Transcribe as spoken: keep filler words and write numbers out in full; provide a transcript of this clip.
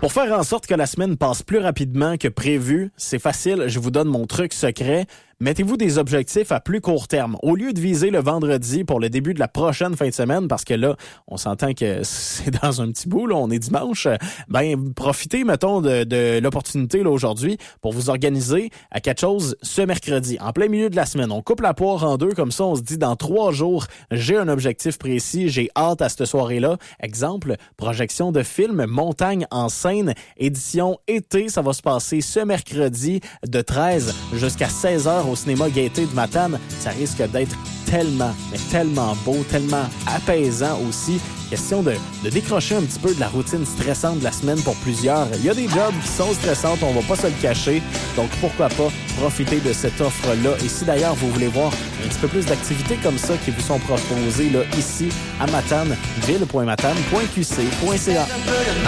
Pour faire en sorte que la semaine passe plus rapidement que prévu, c'est facile, je vous donne mon truc secret. Mettez-vous des objectifs à plus court terme. Au lieu de viser le vendredi pour le début de la prochaine fin de semaine, parce que là, on s'entend que c'est dans un petit bout, là, on est dimanche, ben profitez, mettons, de, de l'opportunité là aujourd'hui pour vous organiser à quelque chose ce mercredi, en plein milieu de la semaine. On coupe la poire en deux, comme ça, on se dit dans trois jours, j'ai un objectif précis, j'ai hâte à cette soirée-là. Exemple, projection de film Montagne en scène, édition été, ça va se passer ce mercredi de treize jusqu'à seize heures au cinéma Gaieté de Matane. Ça risque d'être tellement, mais tellement beau, tellement apaisant aussi. Question de, de décrocher un petit peu de la routine stressante de la semaine pour plusieurs. Il y a des jobs qui sont stressantes, on va pas se le cacher. Donc pourquoi pas profiter de cette offre-là. Et si d'ailleurs vous voulez voir un petit peu plus d'activités comme ça qui vous sont proposées là, ici à Matane, ville point matane point q c point c a.